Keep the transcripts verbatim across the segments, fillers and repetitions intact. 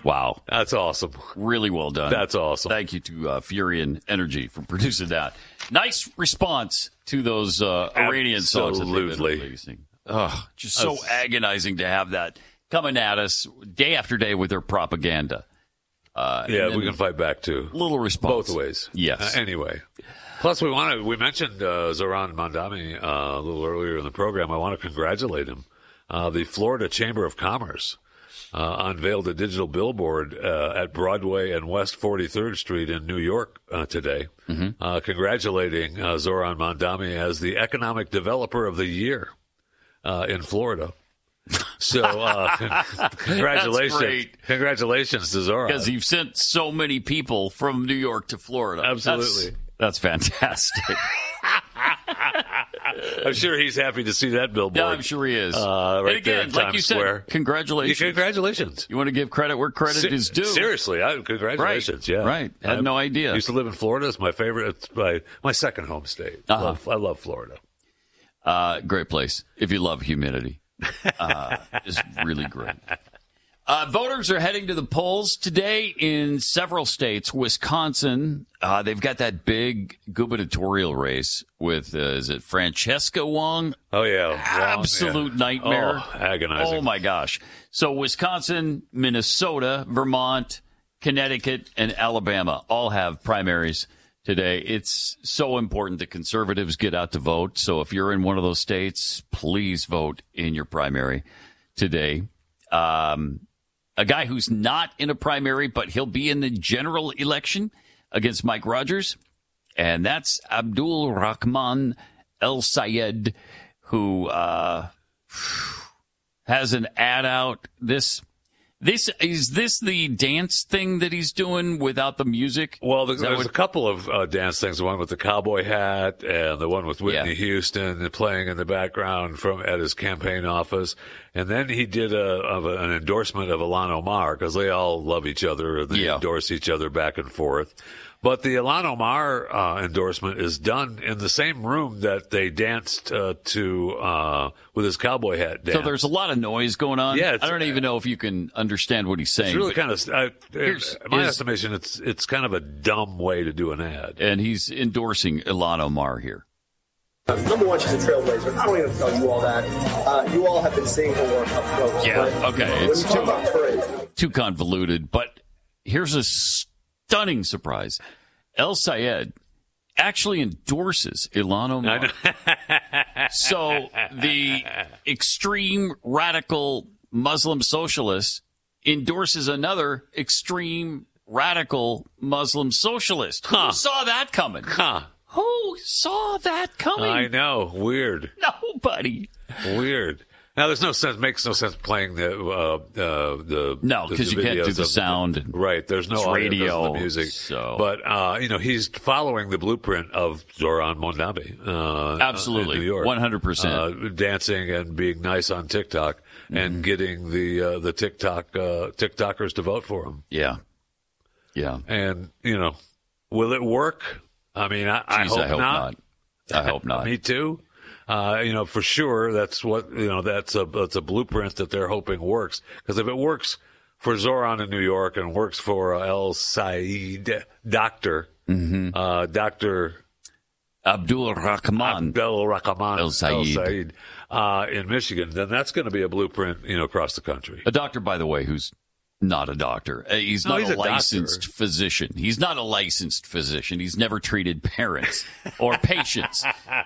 Wow. That's awesome. Really well done. That's awesome. Thank you to uh, Furion Energy for producing that. Nice response to those uh, Iranian songs. Absolutely. Ugh, just so That's... agonizing to have that coming at us day after day with their propaganda. Uh, yeah, we can fight back, too. Little response. Both ways. Yes. Uh, anyway. Plus, we want to. We mentioned uh, Zohran Mamdani uh, a little earlier in the program. I want to congratulate him. Uh, the Florida Chamber of Commerce uh, unveiled a digital billboard uh, at Broadway and West forty-third Street in New York uh, today, mm-hmm. uh, congratulating uh, Zohran Mamdani as the Economic Developer of the Year uh, in Florida. So, uh, congratulations. Congratulations to Zohran. Because you've sent so many people from New York to Florida. Absolutely. That's, that's fantastic. I'm sure he's happy to see that billboard. Yeah, I'm sure he is. Uh, right and again, there in like Times you said, Square. Congratulations. Yeah, congratulations. You want to give credit where credit Se- is due. Seriously, I, congratulations. Right. Yeah, right. I had I no idea. Used to live in Florida. It's my favorite. It's my my second home state. Uh-huh. Love, I love Florida. Uh, great place if you love humidity. Uh, it's really great. Uh, voters are heading to the polls today in several states. Wisconsin, uh, they've got that big gubernatorial race with, uh, is it Francesca Wong? Oh, yeah. Absolute yeah. nightmare. Oh, agonizing. Oh, my gosh. So Wisconsin, Minnesota, Vermont, Connecticut, and Alabama all have primaries today. It's so important that conservatives get out to vote. So if you're in one of those states, please vote in your primary today. Um, a guy who's not in a primary, but he'll be in the general election against Mike Rogers, and that's Abdul Rahman El Sayed, who uh, has an ad out. This This is this the dance thing that he's doing without the music? Well, there's, there's what... a couple of uh, dance things. The one with the cowboy hat and the one with Whitney yeah. Houston playing in the background from at his campaign office. And then he did a, of a, an endorsement of Ilhan Omar because they all love each other. They yeah. endorse each other back and forth. But the Ilhan Omar uh, endorsement is done in the same room that they danced uh, to uh, with his cowboy hat dance. So there's a lot of noise going on. Yeah, I don't even know if you can understand what he's saying. It's really kind of, uh, in my his, estimation, it's it's kind of a dumb way to do an ad. And he's endorsing Ilhan Omar here. Uh, number one, she's a trailblazer. I don't even tell you all that. Uh, you all have been seeing her work up close. Yeah, but okay. When It's you talk too, about courage, too convoluted. But here's a stunning surprise. El Sayed actually endorses Ilhan Omar. So the extreme radical Muslim socialist endorses another extreme radical Muslim socialist. Huh. Who saw that coming? Huh. Who saw that coming? I know. Weird. Nobody. Weird. Now, there's no sense, makes no sense playing the, uh, uh, the, no, because you can't do the sound. The, right. There's no radio, audio, the music. So. But, uh, you know, he's following the blueprint of Zohran Mamdani, uh, absolutely. in New York. one hundred percent. Uh, dancing and being nice on TikTok mm-hmm. and getting the, uh, the TikTok, uh, TikTokers to vote for him. Yeah. Yeah. And, you know, will it work? I mean, I, Jeez, I hope, I hope not. not. I hope not. Me too. Uh, you know, for sure, that's what, you know, that's a, that's a blueprint that they're hoping works. Because if it works for Zohran in New York and works for uh, El Sayed, Doctor, mm-hmm. uh, Doctor Abdul Rahman, Abdul Rahman El Sayed, El Sayed uh, in Michigan, then that's going to be a blueprint, you know, across the country. A doctor, by the way, who's not a doctor. He's no, not he's a, a licensed doctor. physician. He's not a licensed physician. He's never treated parents or patients.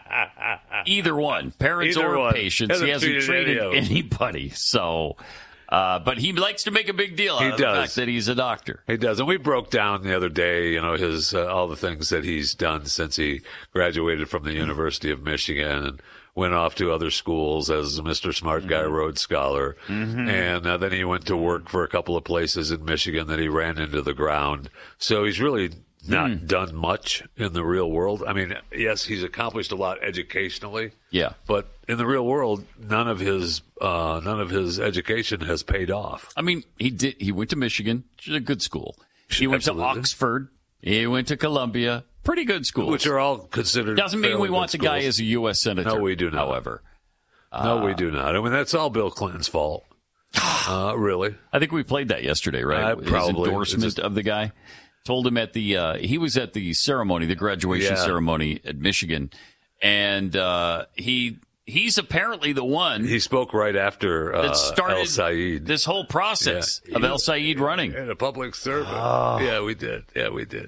Either one. Parents Either or one. patients. Hasn't he hasn't treated treated any anybody. So, uh, but he likes to make a big deal out he of does. the fact that he's a doctor. He does. And we broke down the other day, you know, his, uh, all the things that he's done since he graduated from the mm-hmm. University of Michigan and went off to other schools as Mister Smart Guy mm-hmm. Rhodes Scholar. Mm-hmm. And uh, then he went to work for a couple of places in Michigan that he ran into the ground. So he's really not mm. done much in the real world. I mean, yes, he's accomplished a lot educationally. Yeah. But in the real world, none of his uh, none of his education has paid off. I mean, he did. He went to Michigan, which is a good school. He went Absolutely. to Oxford. He went to Columbia. Pretty good schools. Which are all considered. Doesn't mean we want the schools. guy as a U S senator. No, we do not. However. No, uh, we do not. I mean, that's all Bill Clinton's fault. Uh, really? I think we played that yesterday, right? Uh, probably. His endorsement just... of the guy. Told him at the, uh, he was at the ceremony, the graduation yeah. ceremony at Michigan. And uh, he he's apparently the one. He spoke right after uh, that started El Sayed. This whole process yeah. of El Sayed running. And a public servant. Oh. Yeah, we did. Yeah, we did.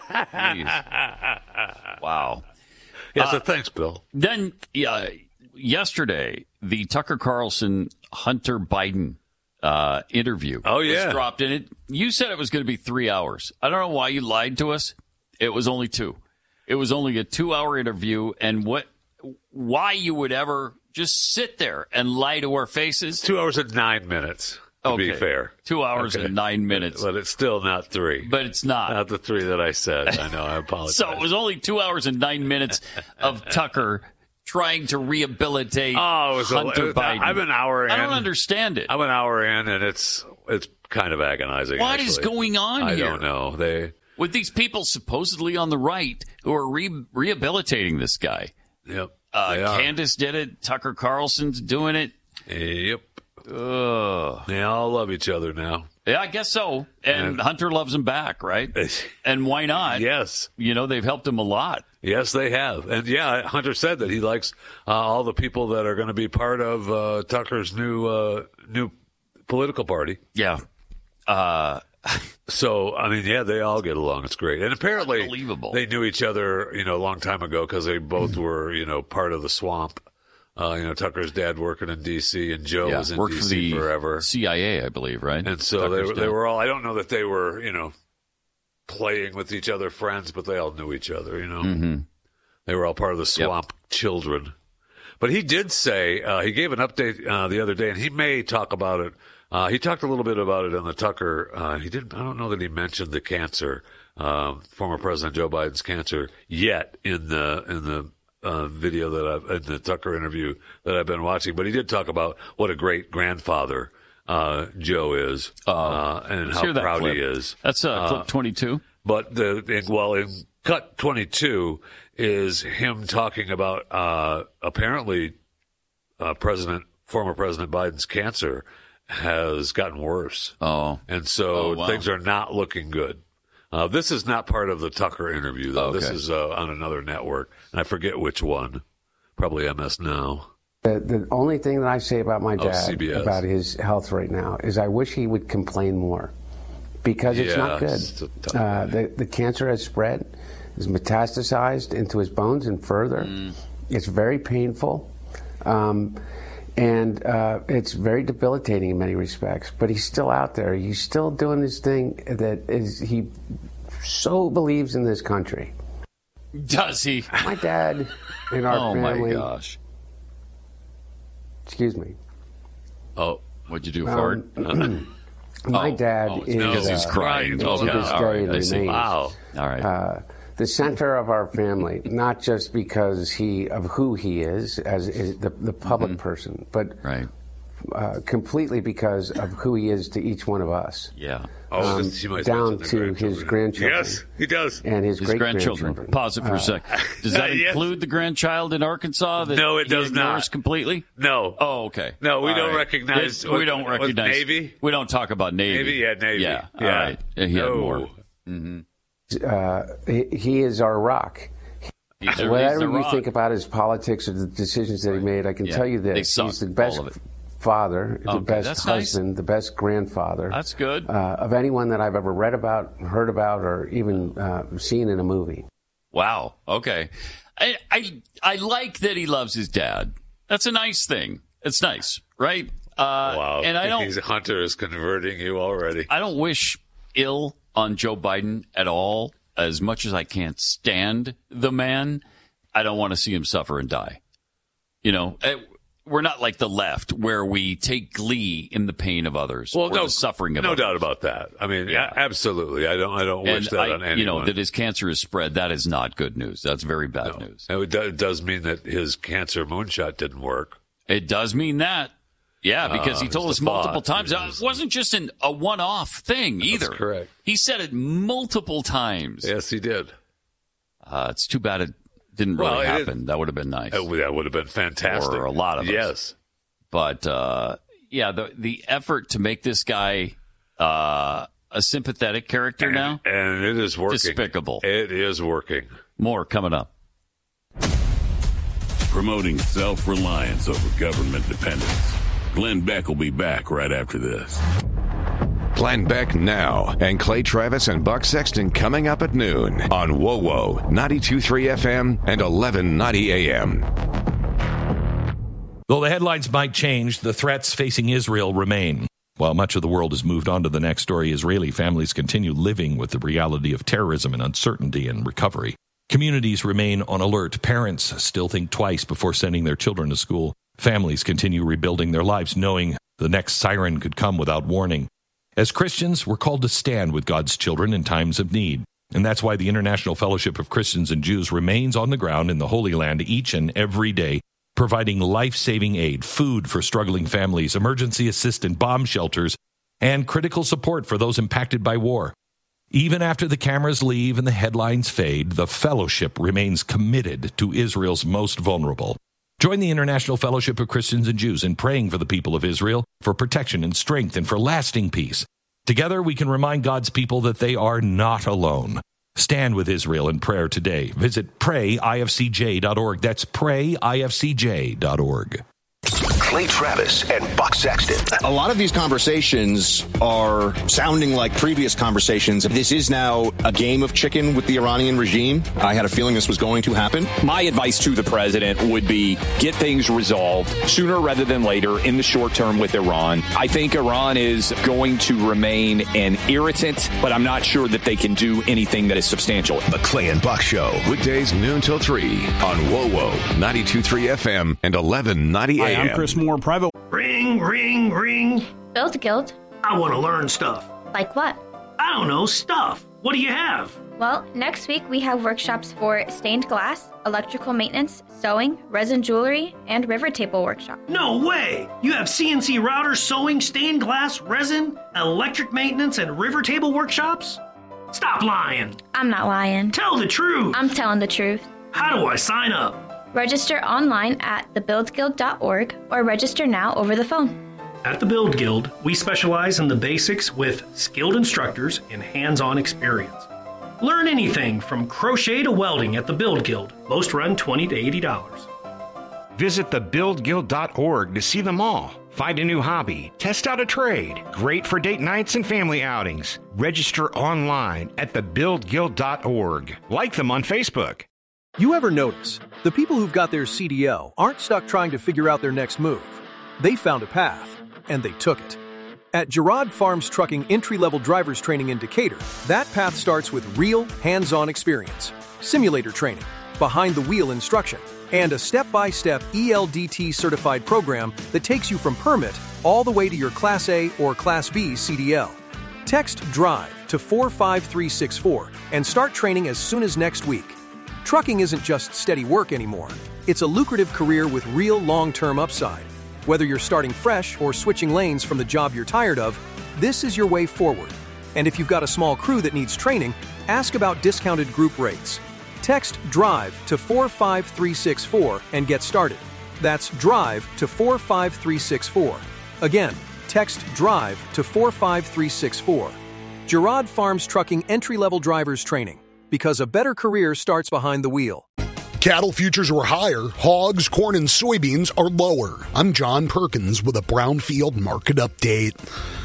Wow. Yeah, Uh, so thanks, Bill. Then uh, yesterday, the Tucker Carlson Hunter Biden uh, interview oh, yeah. was dropped in it. You said it was going to be three hours. I don't know why you lied to us. It was only two. It was only a two-hour interview, and what? Why you would ever just sit there and lie to our faces? Two hours and nine minutes, to okay. be fair. Two hours okay. and nine minutes. But it's still not three. But it's not. Not the three that I said. I know, I apologize. So it was only two hours and nine minutes of Tucker trying to rehabilitate oh, it was Hunter a, Biden. I'm an hour in. I don't understand it. I'm an hour in, and it's it's kind of agonizing. What actually. is going on I here? don't know. They... With these people supposedly on the right who are re- rehabilitating this guy. Yep. Uh, Candace did it. Tucker Carlson's doing it. Yep. Ugh. They all love each other now. Yeah, I guess so. And, and Hunter loves him back, right? And why not? Yes. You know, they've helped him a lot. Yes, they have. And yeah, Hunter said that he likes uh, all the people that are going to be part of uh, Tucker's new uh, new political party. Yeah. Uh So, I mean, yeah, they all get along. It's great. And apparently Unbelievable. they knew each other, you know, a long time ago because they both were, you know, part of the swamp. Uh, you know, Tucker's dad working in D C and Joe yeah, was in worked D C for the forever. C I A, I believe, right? And so Tucker's they were, dad. they were all, I don't know that they were, you know, playing with each other, friends, but they all knew each other, you know. Mm-hmm. They were all part of the swamp yep. children. But he did say, uh, he gave an update uh, the other day, and he may talk about it. Uh, he talked a little bit about it on the Tucker. Uh, he didn't. I don't know that he mentioned the cancer, uh, former President Joe Biden's cancer, yet in the in the uh, video that I've in the Tucker interview that I've been watching. But he did talk about what a great grandfather uh, Joe is uh, uh, and how proud clip. he is. That's uh, clip twenty-two. But the in, well, in cut twenty-two is him talking about uh, apparently uh, President former President Biden's cancer has gotten worse. Oh. And so oh, wow. things are not looking good. Uh, this is not part of the Tucker interview, though. Okay. This is uh, on another network, and I forget which one. Probably M S Now. The, the only thing that I say about my dad, oh, C B S. about his health right now, is I wish he would complain more, because it's yeah, not good. It's uh, the, the cancer has spread, has metastasized into his bones and further. Mm. It's very painful. Um, And uh, it's very debilitating in many respects. But he's still out there. He's still doing this thing that is, he so believes in this country. Does he? My dad in our oh family. Oh, my gosh. Excuse me. Oh, what'd you do, um, Ford? my oh, dad oh, is. Because he's uh, crying. Okay. Okay. To this All day right. I see. remains, Wow. All right. Uh, the center of our family, not just because he of who he is as is the, the public mm-hmm. person, but right. uh, completely because of who he is to each one of us. Yeah. Oh, um, down to his grandchildren. Yes, he does. And his, his great grandchildren. grandchildren. Pause it for uh, a sec. Does that yes. include the grandchild in Arkansas? That no, it does not. Completely. No. Oh, okay. No, we All don't right. recognize. It, we don't what, recognize Navy. We don't talk about Navy. Navy, yeah, Navy. Yeah. yeah. All right. He no. had more. Mm-hmm. Uh, he, he is our rock. He's a, Whatever he's you rock. think about his politics or the decisions that right. he made, I can yeah. tell you this: suck, he's the best father, okay, the best that's husband, nice. the best grandfather. That's good. Uh, of anyone that I've ever read about, heard about, or even uh, seen in a movie. Wow. Okay. I, I I like that he loves his dad. That's a nice thing. It's nice, right? Uh, wow. And I don't. He's, Hunter is converting you already. I don't wish ill on Joe Biden at all. As much as I can't stand the man, I don't want to see him suffer and die. You know, we're not like the left where we take glee in the pain of others well, or no, the suffering of no others. doubt about that. I mean, yeah. absolutely. I don't. I don't wish and that I, on anyone. You know that his cancer is spread. That is not good news. That's very bad no. news. And it, do, it does mean that his cancer moonshot didn't work. It does mean that. Yeah, because uh, he told us multiple times. It wasn't just an, a one-off thing either. That's correct. He said it multiple times. Yes, he did. Uh, it's too bad it didn't really well, happen. That would have been nice. It, that would have been fantastic. For a lot of us. Yes. But, uh, yeah, the the effort to make this guy uh, a sympathetic character and, now, and it is working. Despicable. It is working. More coming up. Promoting self-reliance over government dependence. Glenn Beck will be back right after this. Glenn Beck now, and Clay Travis and Buck Sexton coming up at noon on W O W O ninety-two point three F M and eleven ninety A M. Though the headlines might change, the threats facing Israel remain. While much of the world has moved on to the next story, Israeli families continue living with the reality of terrorism and uncertainty and recovery. Communities remain on alert. Parents still think twice before sending their children to school. Families continue rebuilding their lives, knowing the next siren could come without warning. As Christians, we're called to stand with God's children in times of need. And that's why the International Fellowship of Christians and Jews remains on the ground in the Holy Land each and every day, providing life-saving aid, food for struggling families, emergency assistance, bomb shelters, and critical support for those impacted by war. Even after the cameras leave and the headlines fade, the Fellowship remains committed to Israel's most vulnerable. Join the International Fellowship of Christians and Jews in praying for the people of Israel, for protection and strength, and for lasting peace. Together, we can remind God's people that they are not alone. Stand with Israel in prayer today. Visit pray I F C J dot org. That's pray I F C J dot org. Clay Travis and Buck Sexton. A lot of these conversations are sounding like previous conversations. This is now a game of chicken with the Iranian regime. I had a feeling this was going to happen. My advice to the president would be get things resolved sooner rather than later in the short term with Iran. I think Iran is going to remain an irritant, but I'm not sure that they can do anything that is substantial. The Clay and Buck Show, weekdays noon till three on W O W O ninety-two point three F M and eleven ninety A M. Hi, I'm Chris Moore, private. Ring, ring, ring. Build Guild. I want to learn stuff. Like what? I don't know, stuff. What do you have? Well, next week we have workshops for stained glass, electrical maintenance, sewing, resin jewelry, and river table workshop. No way! You have C N C routers, sewing, stained glass, resin, electric maintenance, and river table workshops? Stop lying. I'm not lying. Tell the truth. I'm telling the truth. How do I sign up? Register online at the build guild dot org or register now over the phone. At the Build Guild, we specialize in the basics with skilled instructors and hands-on experience. Learn anything from crochet to welding at the Build Guild. Most run twenty to eighty dollars. Visit the build guild dot org to see them all. Find a new hobby. Test out a trade. Great for date nights and family outings. Register online at the build guild dot org. Like them on Facebook. You ever notice the people who've got their C D L aren't stuck trying to figure out their next move? They found a path, and they took it. At Girard Farms Trucking Entry-Level Drivers Training in Decatur, that path starts with real, hands-on experience, simulator training, behind-the-wheel instruction, and a step-by-step E L D T-certified program that takes you from permit all the way to your Class A or Class B C D L. Text DRIVE to four five three six four and start training as soon as next week. Trucking isn't just steady work anymore. It's a lucrative career with real long-term upside. Whether you're starting fresh or switching lanes from the job you're tired of, this is your way forward. And if you've got a small crew that needs training, ask about discounted group rates. Text DRIVE to four five three six four and get started. That's DRIVE to four five three six four. Again, text DRIVE to four five three six four. Girard Farms Trucking Entry-Level Drivers Training. Because a better career starts behind the wheel. Cattle futures were higher, hogs, corn, and soybeans are lower. I'm John Perkins with a Brownfield market update.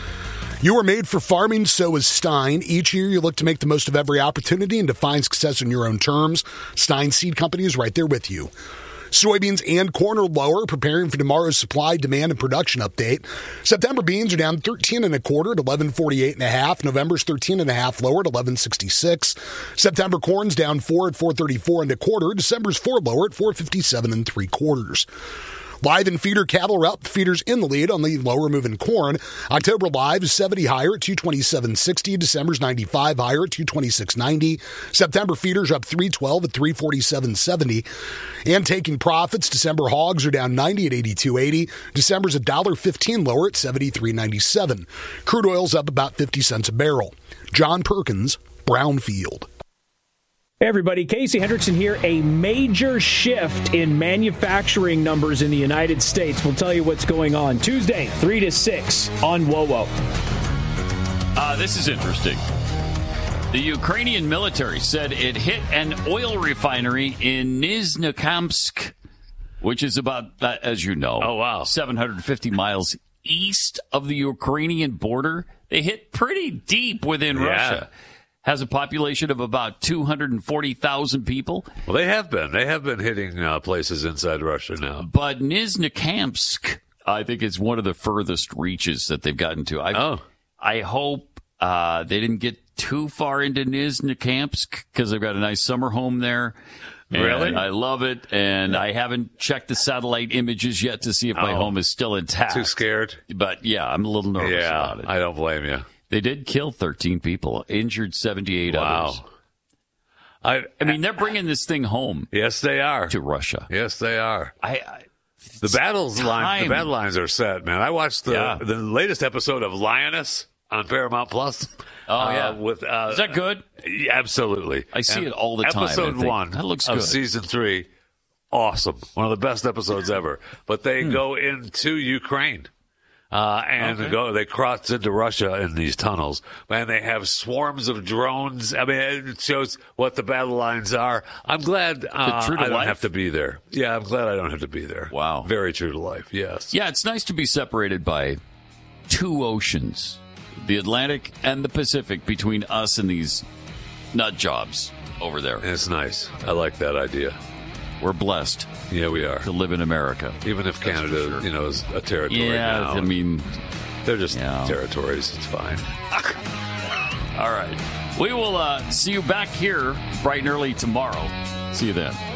You are made for farming, so is Stein. Each year you look to make the most of every opportunity and to find success on your own terms. Stein Seed Company is right there with you. Soybeans and corn are lower, preparing for tomorrow's supply, demand, and production update. September beans are down thirteen and a quarter at eleven forty-eight and a half. November's thirteen and a half lower at eleven sixty-six. September corn's down four at four thirty-four and a quarter. December's four lower at four fifty-seven and three quarters. Live and feeder cattle are up. Feeders in the lead on the lower moving corn. October live is seventy higher at two twenty-seven sixty. December's ninety-five higher at two twenty-six ninety. September feeders up three twelve at three forty-seven seventy. And taking profits, December hogs are down ninety at eighty-two eighty. December's one dollar fifteen lower at seventy-three ninety-seven. Crude oil's up about fifty cents a barrel. John Perkins, Brownfield. Hey everybody, Casey Hendrickson here. A major shift in manufacturing numbers in the United States. We'll tell you what's going on. Tuesday, three to six on WoWo. Uh, this is interesting. The Ukrainian military said it hit an oil refinery in Nizhnekamsk, which is about, uh, as you know, oh, wow. seven hundred fifty miles east of the Ukrainian border. They hit pretty deep within yeah. Russia. Has a population of about two hundred forty thousand people. Well, they have been. They have been hitting uh, places inside Russia now. But Nizhnekamsk, I think, is one of the furthest reaches that they've gotten to. I, oh. I hope uh, they didn't get too far into Nizhnekamsk because they've got a nice summer home there. Really? And I love it, and I haven't checked the satellite images yet to see if my oh. home is still intact. Too scared? But, yeah, I'm a little nervous yeah, about it. I don't blame you. They did kill thirteen people, injured seventy-eight wow. others. I, I mean, they're bringing this thing home. Yes, they are. To Russia. Yes, they are. I, I the battles line, the battle lines are set, man. I watched the yeah. the latest episode of Lioness on Paramount Plus. Oh uh, yeah, with uh, is that good? Yeah, absolutely. I see and it all the time. Episode one that looks of good. season three, awesome. One of the best episodes ever. But they hmm. go into Ukraine. Uh, and okay. go, they cross into Russia in these tunnels, and they have swarms of drones. I mean, it shows what the battle lines are. I'm glad uh, I don't life? have to be there. Yeah, I'm glad I don't have to be there. Wow. Very true to life, yes. Yeah, it's nice to be separated by two oceans, the Atlantic and the Pacific, between us and these nut jobs over there. It's nice. I like that idea. We're blessed. Yeah, we are. To live in America. Even if That's Canada, sure. you know, is a territory yeah, now. I mean, they're just yeah. territories. It's fine. All right. We will uh, see you back here bright and early tomorrow. See you then.